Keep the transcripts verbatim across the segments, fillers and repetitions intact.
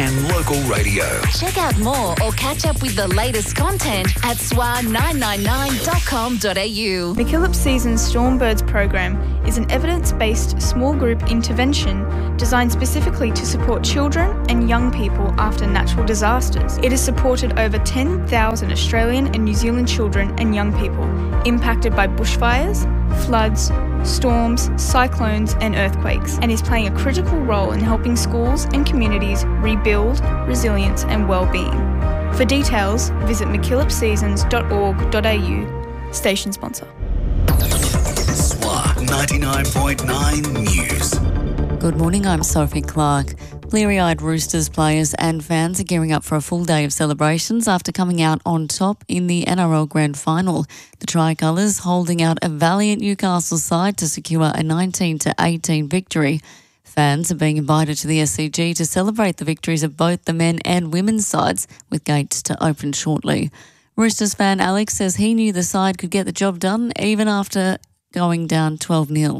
and local radio. Check out more or catch up with the latest content at S W A nine nine nine dot com dot a u. MacKillop Seasons Stormbirds program is an evidence-based small group intervention designed specifically to support children and young people after natural disasters. It has supported over ten thousand Australian and New Zealand children and young people impacted by bushfires, floods, storms, cyclones and earthquakes, and is playing a critical role in helping schools and communities rebuild resilience and well-being. For details, visit mackillop seasons dot org dot a u. Station sponsor. S W A ninety-nine point nine News. Good morning, I'm Sophie Clark. Bleary-eyed Roosters players and fans are gearing up for a full day of celebrations after coming out on top in the N R L Grand Final. The Tricolours holding out a valiant Newcastle side to secure a nineteen to eighteen victory. Fans are being invited to the S C G to celebrate the victories of both the men and women's sides, with gates to open shortly. Roosters fan Alex says he knew the side could get the job done even after going down twelve nil.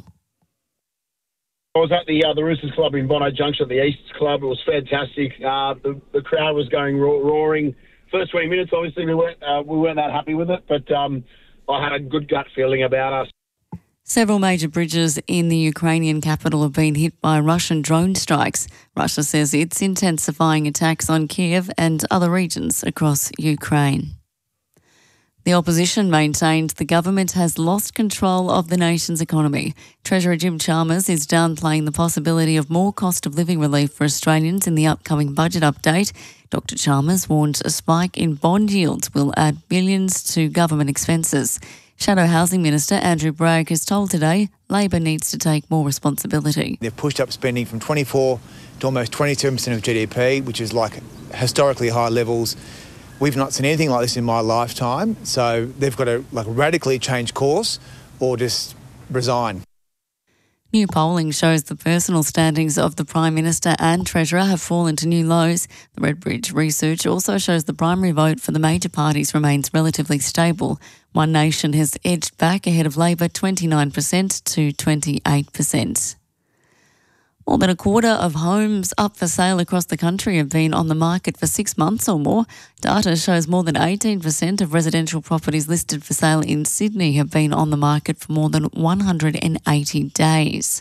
I was at the uh, the Roosters Club in Bondi Junction at the East Club. It was fantastic. Uh, the, the crowd was going roar, roaring. First twenty minutes, obviously, we weren't, uh, we weren't that happy with it, but um, I had a good gut feeling about us. Several major bridges in the Ukrainian capital have been hit by Russian drone strikes. Russia says it's intensifying attacks on Kiev and other regions across Ukraine. The opposition maintained the government has lost control of the nation's economy. Treasurer Jim Chalmers is downplaying the possibility of more cost of living relief for Australians in the upcoming budget update. Doctor Chalmers warns a spike in bond yields will add billions to government expenses. Shadow Housing Minister Andrew Bragg has told Today Labor needs to take more responsibility. They've pushed up spending from twenty-four to almost twenty-seven percent of G D P, which is like historically high levels. We've not seen anything like this in my lifetime, so they've got to like radically change course or just resign. New polling shows the personal standings of the Prime Minister and Treasurer have fallen to new lows. The Redbridge research also shows the primary vote for the major parties remains relatively stable. One Nation has edged back ahead of Labor twenty-nine percent to twenty-eight percent. More than a quarter of homes up for sale across the country have been on the market for six months or more. Data shows more than eighteen percent of residential properties listed for sale in Sydney have been on the market for more than one hundred eighty days.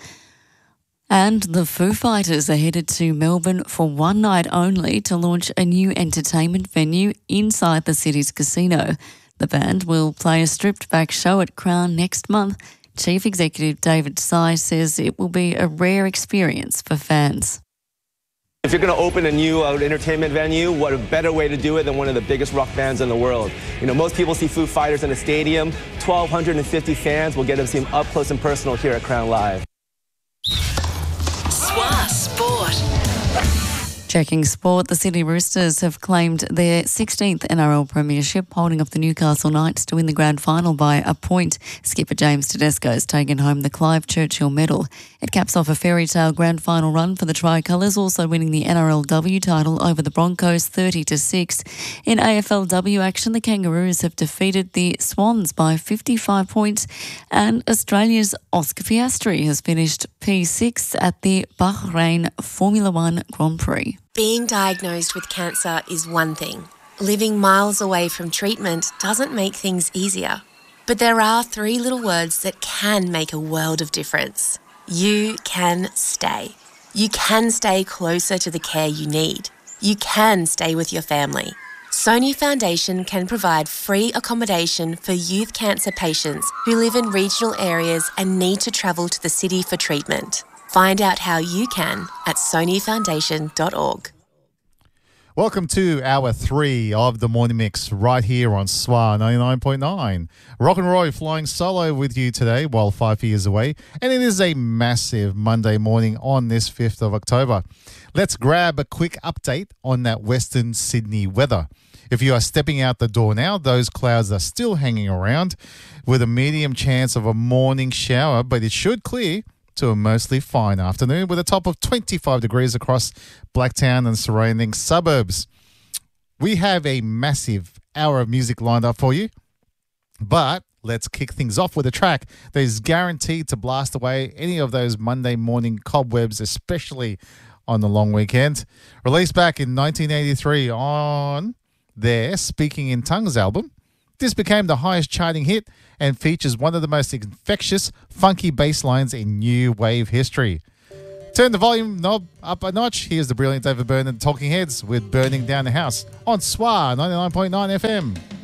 And the Foo Fighters are headed to Melbourne for one night only to launch a new entertainment venue inside the city's casino. The band will play a stripped-back show at Crown next month. Chief Executive David Sy says it will be a rare experience for fans. If you're going to open a new uh, entertainment venue, what a better way to do it than one of the biggest rock bands in the world. You know, most people see Foo Fighters in a stadium. twelve fifty fans will get to see them up close and personal here at Crown Live. S W A Sport. Checking sport, the Sydney Roosters have claimed their sixteenth N R L premiership, holding off the Newcastle Knights to win the grand final by a point. Skipper James Tedesco has taken home the Clive Churchill medal. It caps off a fairy tale grand final run for the Tricolours, also winning the N R L W title over the Broncos thirty to six. In A F L W action, the Kangaroos have defeated the Swans by fifty-five points, and Australia's Oscar Piastri has finished P six at the Bahrain Formula One Grand Prix. Being diagnosed with cancer is one thing. Living miles away from treatment doesn't make things easier. But there are three little words that can make a world of difference. You can stay. You can stay closer to the care you need. You can stay with your family. Sony Foundation can provide free accommodation for youth cancer patients who live in regional areas and need to travel to the city for treatment. Find out how you can at sony foundation dot org. Welcome to hour three of the Morning Mix right here on S W A ninety-nine point nine. Rock and Roy flying solo with you today while five years away. And it is a massive Monday morning on this fifth of October. Let's grab a quick update on that Western Sydney weather. If you are stepping out the door now, those clouds are still hanging around with a medium chance of a morning shower, but it should clear to a mostly fine afternoon with a top of twenty-five degrees across Blacktown and surrounding suburbs. We have a massive hour of music lined up for you, but let's kick things off with a track that is guaranteed to blast away any of those Monday morning cobwebs, especially on the long weekend. Released back in nineteen eighty-three on their Speaking in Tongues album, this became the highest charting hit and features one of the most infectious, funky bass lines in new wave history. Turn the volume knob up a notch. Here's the brilliant David Byrne and Talking Heads with Burning Down the House on S W A ninety-nine point nine F M.